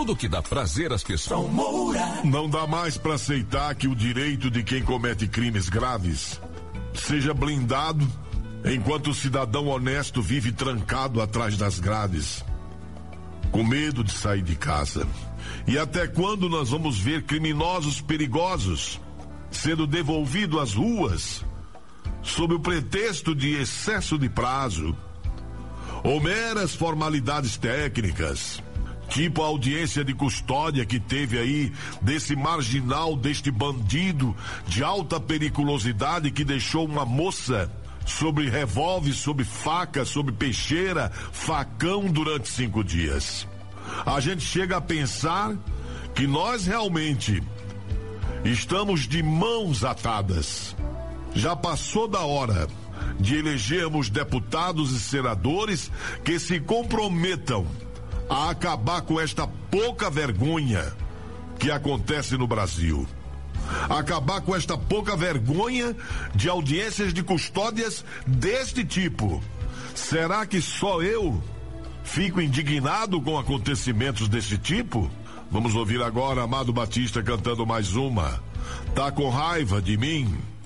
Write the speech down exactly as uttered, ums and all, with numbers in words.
tudo que dá prazer às pessoas. Não dá mais para aceitar que o direito de quem comete crimes graves seja blindado enquanto o cidadão honesto vive trancado atrás das grades, com medo de sair de casa. E até quando nós vamos ver criminosos perigosos sendo devolvidos às ruas sob o pretexto de excesso de prazo ou meras formalidades técnicas, tipo a audiência de custódia que teve aí desse marginal, deste bandido de alta periculosidade que deixou uma moça sobre revólver, sobre faca, sobre peixeira, facão durante cinco dias. A gente chega a pensar que nós realmente estamos de mãos atadas. Já passou da hora de elegermos deputados e senadores que se comprometam a acabar com esta pouca vergonha que acontece no Brasil. Acabar com esta pouca vergonha de audiências de custódias deste tipo. Será que só eu fico indignado com acontecimentos desse tipo? Vamos ouvir agora Amado Batista cantando mais uma. Tá com raiva de mim?